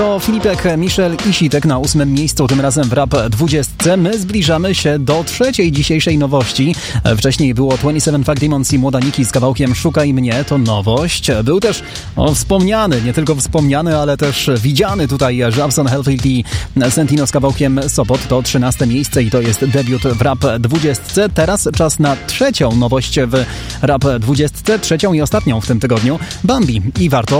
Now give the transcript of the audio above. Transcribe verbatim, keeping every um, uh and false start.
To Filipek, Michel i Sitek na ósmym miejscu, tym razem w Rap dwudziestce. My zbliżamy się do trzeciej dzisiejszej nowości. Wcześniej było dwadzieścia siedem Fuck Demons i Młoda Niki z kawałkiem Szukaj Mnie, to nowość. Był też o, wspomniany, nie tylko wspomniany, ale też widziany tutaj Żabson, Hellfield i Sentino z kawałkiem Sopot. To trzynaste miejsce i to jest debiut w Rap dwudziestce. Teraz czas na trzecią nowość w Rap dwudziestce, trzecią i ostatnią w tym tygodniu. Bambi i warto